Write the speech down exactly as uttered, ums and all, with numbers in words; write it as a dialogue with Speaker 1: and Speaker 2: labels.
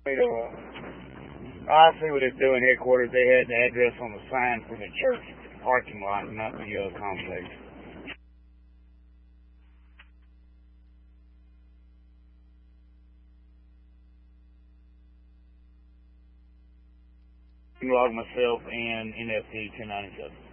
Speaker 1: I see what they're doing headquarters. They had the address on the sign for the church parking lot, not the uh, complex. Log myself and N F T ten ninety-seven.